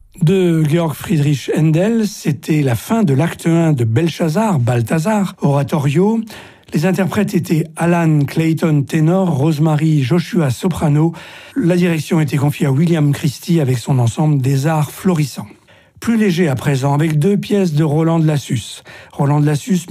De Georg Friedrich Händel, c'était la fin de l'acte 1 de Balthazar, oratorio. Les interprètes étaient Alan Clayton ténor, Rosemary Joshua soprano. La direction était confiée à William Christie avec son ensemble des arts florissants. Plus léger à présent, avec 2 pièces de Roland de Lassus. Roland de Lassus,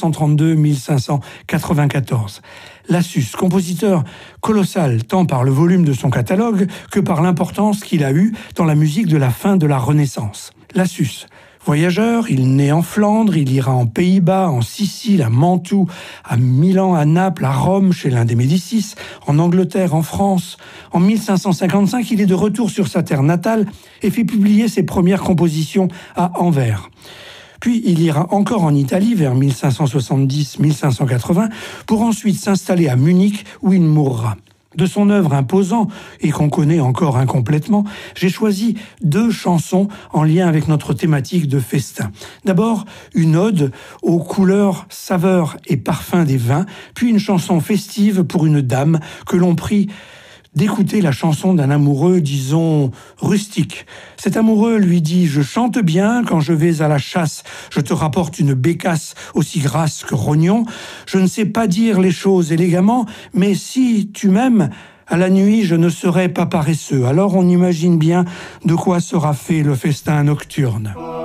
1532-1594. Lassus, compositeur colossal tant par le volume de son catalogue que par l'importance qu'il a eue dans la musique de la fin de la Renaissance. Lassus, voyageur, il naît en Flandre, il ira en Pays-Bas, en Sicile, à Mantoue, à Milan, à Naples, à Rome, chez l'un des Médicis, en Angleterre, en France. En 1555, il est de retour sur sa terre natale et fait publier ses premières compositions à Anvers. Puis il ira encore en Italie vers 1570-1580 pour ensuite s'installer à Munich où il mourra. De son œuvre imposant, et qu'on connaît encore incomplètement, j'ai choisi 2 chansons en lien avec notre thématique de festin. D'abord, une ode aux couleurs, saveurs et parfums des vins, puis une chanson festive pour une dame que l'on prie d'écouter la chanson d'un amoureux, disons, rustique. Cet amoureux lui dit « Je chante bien quand je vais à la chasse, je te rapporte une bécasse aussi grasse que rognon. Je ne sais pas dire les choses élégamment, mais si tu m'aimes, à la nuit je ne serai pas paresseux. » Alors on imagine bien de quoi sera fait le festin nocturne.